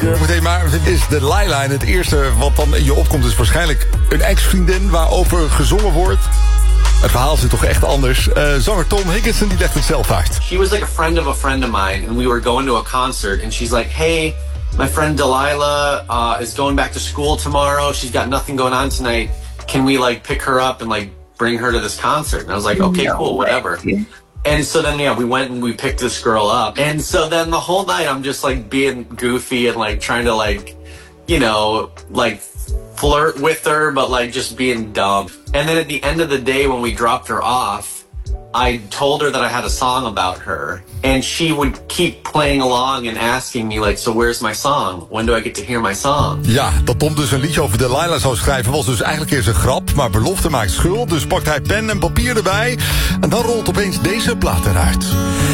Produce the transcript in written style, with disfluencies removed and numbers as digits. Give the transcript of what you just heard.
Meteen maar, is Delilah. En het eerste wat dan in je opkomt is waarschijnlijk een ex-vriendin waarover gezongen wordt. Het verhaal zit toch echt anders. Zanger Tom Higginson die legt het zelf uit. She was like a friend of mine, and we were going to a concert, and she's like, hey, my friend Delilah is going back to school tomorrow. She's got nothing going on tonight. Can we like pick her up and like bring her to this concert? And I was like, okay, cool, whatever. And so then, yeah, we went and we picked this girl up. And so then the whole night I'm just like being goofy and like trying to like, you know, like flirt with her, but like just being dumb. And then at the end of the day when we dropped her off, I told her that I had a song about her. And she would keep playing along and asking me like, so where's my song? When do I get to hear my song? Ja, dat Tom dus een liedje over Delilah zou schrijven was dus eigenlijk eerst een grap. Maar belofte maakt schuld, dus pakt hij pen en papier erbij. En dan rolt opeens deze plaat eruit.